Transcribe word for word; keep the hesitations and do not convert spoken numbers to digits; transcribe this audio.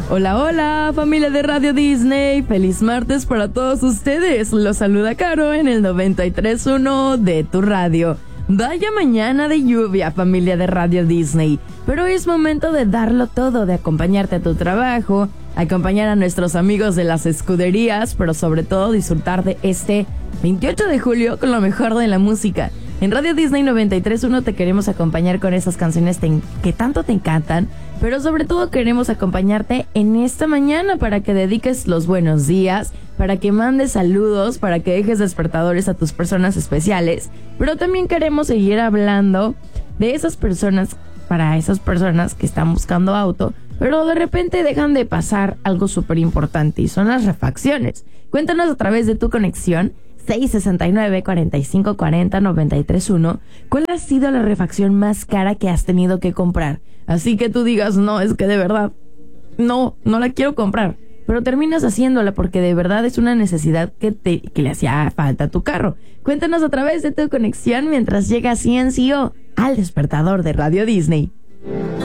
Hola, hola, familia de Radio Disney. Feliz martes para todos ustedes. Los saluda Caro en el noventa y tres punto uno de tu radio. Vaya mañana de lluvia, familia de Radio Disney. Pero es momento de darlo todo, de acompañarte a tu trabajo, acompañar a nuestros amigos de las escuderías, pero sobre todo disfrutar de este veintiocho de julio con lo mejor de la música. En Radio Disney noventa y tres punto uno te queremos acompañar con esas canciones te, que tanto te encantan, pero sobre todo queremos acompañarte en esta mañana para que dediques los buenos días, para que mandes saludos, para que dejes despertadores a tus personas especiales, pero también queremos seguir hablando de esas personas, para esas personas que están buscando auto, pero de repente dejan de pasar algo súper importante y son las refacciones. Cuéntanos a través de tu conexión seis sesenta y nueve, cuarenta y cinco cuarenta, noventa y tres uno, ¿cuál ha sido la refacción más cara que has tenido que comprar? Así que tú digas, no, es que de verdad, no, no la quiero comprar, pero terminas haciéndola porque de verdad es una necesidad que, te, que le hacía falta a tu carro. Cuéntanos a través de tu conexión mientras llega C N C O al despertador de Radio Disney.